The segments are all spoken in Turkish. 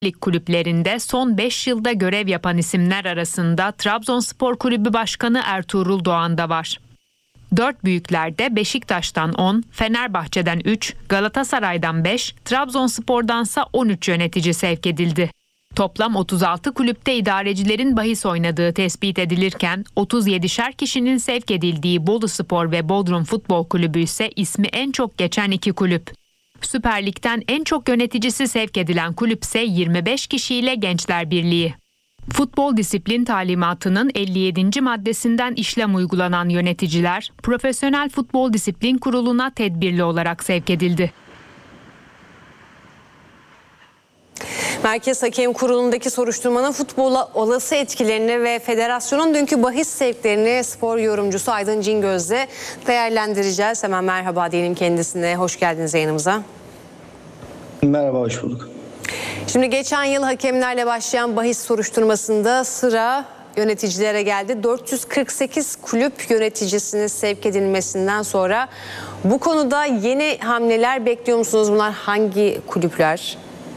Lig kulüplerinde son 5 yılda görev yapan isimler arasında Trabzonspor Kulübü Başkanı Ertuğrul Doğan da var. 4 büyüklerde Beşiktaş'tan 10, Fenerbahçe'den 3, Galatasaray'dan 5, Trabzonspor'dansa 13 yönetici sevk edildi. Toplam 36 kulüpte idarecilerin bahis oynadığı tespit edilirken 37'şer kişinin sevk edildiği Boluspor ve Bodrum Futbol Kulübü ise ismi en çok geçen 2 kulüp. Süper Lig'den en çok yöneticisi sevk edilen kulüp ise 25 kişiyle Gençler Birliği. Futbol disiplin talimatının 57. maddesinden işlem uygulanan yöneticiler, Profesyonel Futbol Disiplin Kurulu'na tedbirli olarak sevk edildi. Merkez Hakem Kurulu'ndaki soruşturmanın futbola olası etkilerini ve federasyonun dünkü bahis sevklerini spor yorumcusu Aydın Cingöz'le değerlendireceğiz. Hemen merhaba diyelim kendisine. Hoş geldiniz yayınımıza. Merhaba, hoş bulduk. Şimdi geçen yıl hakemlerle başlayan bahis soruşturmasında sıra yöneticilere geldi. 448 kulüp yöneticisinin sevk edilmesinden sonra bu konuda yeni hamleler bekliyor musunuz? Bunlar hangi kulüpler?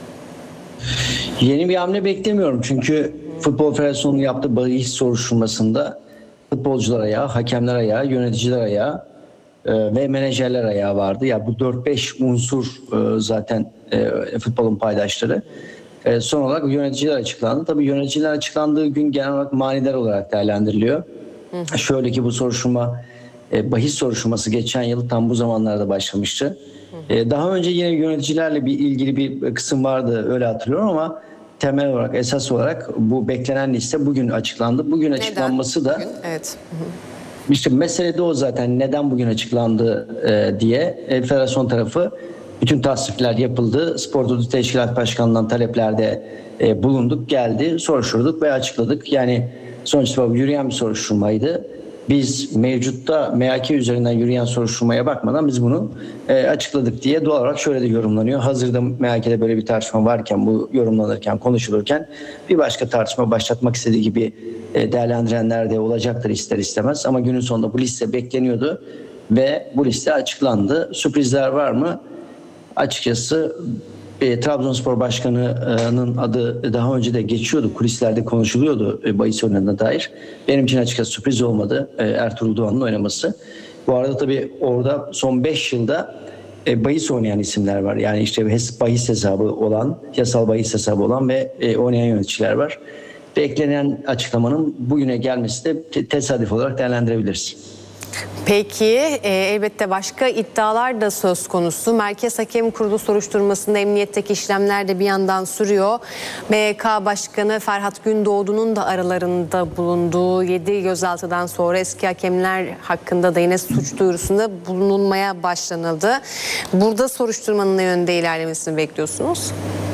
Yeni bir hamle beklemiyorum çünkü Futbol Federasyonu'nun yaptığı bahis soruşturmasında futbolcular ayağı, hakemler ayağı, yöneticiler ayağı ve menajerler ayağı vardı. Ya bu 4-5 unsur zaten futbolun paydaşları. Son olarak yöneticiler açıklandı. Tabii yöneticiler açıklandığı gün genel olarak maniler olarak değerlendiriliyor. Şöyle ki bu soruşturma, bahis soruşturması geçen yıl tam bu zamanlarda başlamıştı. Daha önce yine yöneticilerle ilgili bir kısım vardı, öyle hatırlıyorum ama temel olarak, esas olarak bu beklenen liste bugün açıklandı. Bugün açıklanması da evet. İşte mesele de o zaten, neden bugün açıklandı diye federasyon tarafı bütün tasnifler yapıldı. Spor Turizm Teşkilat Başkanlığı'ndan taleplerde bulunduk, geldi, soruşturduk ve açıkladık. Yani sonuçta yürüyen bir soruşturmaydı. Biz mevcutta MHK üzerinden yürüyen soruşturmaya bakmadan biz bunu açıkladık diye doğal olarak şöyle de yorumlanıyor. Hazırda MHK'de böyle bir tartışma varken, bu yorumlanırken, konuşulurken bir başka tartışma başlatmak istediği gibi değerlendirenler de olacaktır ister istemez. Ama günün sonunda bu liste bekleniyordu ve bu liste açıklandı. Sürprizler var mı? Açıkçası Trabzonspor Başkanı'nın adı daha önce de geçiyordu. Kulislerde konuşuluyordu bahis oynadığına dair. Benim için açıkçası sürpriz olmadı Ertuğrul Doğan'ın oynaması. Bu arada tabii orada son 5 yılda bahis oynayan isimler var. Yani işte bahis hesabı olan, yasal bahis hesabı olan ve oynayan yöneticiler var. Beklenen açıklamanın bugüne gelmesi de tesadüf olarak değerlendirebiliriz. Peki elbette başka iddialar da söz konusu. Merkez Hakem Kurulu soruşturmasında emniyetteki işlemler de bir yandan sürüyor. MHK Başkanı Ferhat Gündoğdu'nun da aralarında bulunduğu 7 gözaltıdan sonra eski hakemler hakkında da yine suç duyurusunda bulunulmaya başlanıldı. Burada soruşturmanın ne yönde ilerlemesini bekliyorsunuz?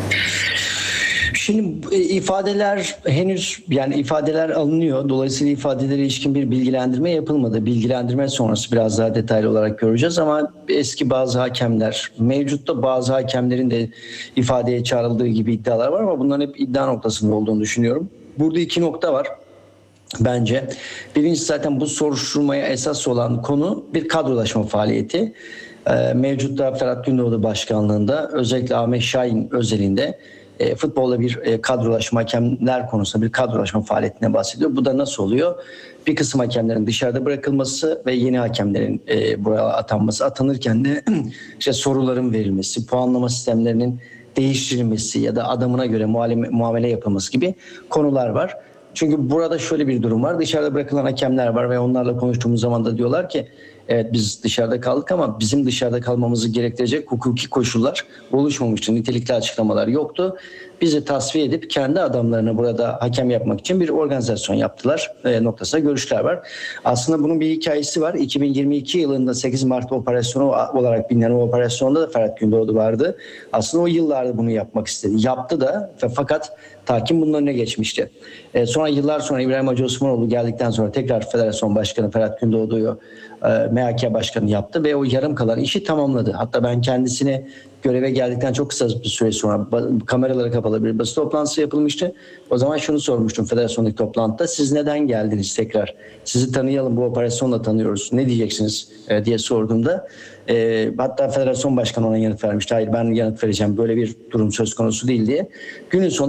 Şimdi ifadeler henüz, yani ifadeler alınıyor. Dolayısıyla ifadelere ilişkin bir bilgilendirme yapılmadı. Bilgilendirme sonrası biraz daha detaylı olarak göreceğiz ama eski bazı hakemler, mevcutta bazı hakemlerin de ifadeye çağrıldığı gibi iddialar var ama bunların hep iddia noktasında olduğunu düşünüyorum. Burada 2 nokta var bence. Birincisi, zaten bu soruşturmaya esas olan konu bir kadrolaşma faaliyeti. Mevcutta Ferhat Gündoğdu başkanlığında, özellikle Ahmet Şahin özelinde futbolda bir kadrolaşma, hakemler konusunda bir kadrolaşma faaliyetine bahsediyor. Bu da nasıl oluyor? Bir kısım hakemlerin dışarıda bırakılması ve yeni hakemlerin buraya atanması, atanırken de işte soruların verilmesi, puanlama sistemlerinin değiştirilmesi ya da adamına göre muamele yapılması gibi konular var. Çünkü burada şöyle bir durum var. Dışarıda bırakılan hakemler var ve onlarla konuştuğumuz zaman da diyorlar ki evet, biz dışarıda kaldık ama bizim dışarıda kalmamızı gerektirecek hukuki koşullar oluşmamıştı. Nitelikli açıklamalar yoktu. Bizi tasfiye edip kendi adamlarını burada hakem yapmak için bir organizasyon yaptılar noktasında görüşler var. Aslında bunun bir hikayesi var. 2022 yılında 8 Mart operasyonu olarak bilinen o operasyonda da Ferhat Gündoğdu vardı. Aslında o yıllarda bunu yapmak istedi. Yaptı da fakat tahkim bunun önüne geçmişti. Sonra yıllar sonra İbrahim Hacı Osmanoğlu geldikten sonra tekrar Federasyon Başkanı Ferhat Gündoğdu'yu MHK Başkanı yaptı ve o yarım kalan işi tamamladı. Hatta ben kendisini göreve geldikten çok kısa bir süre sonra, kameraları kapalı kapalı bir basın toplantısı yapılmıştı. O zaman şunu sormuştum federasyondaki toplantıda. Siz neden geldiniz tekrar? Sizi tanıyalım, bu operasyonla tanıyoruz. Ne diyeceksiniz diye sorduğumda hatta federasyon başkanı ona yanıt vermişti. Hayır, ben yanıt vereceğim. Böyle bir durum söz konusu değil diye. Günün sonunda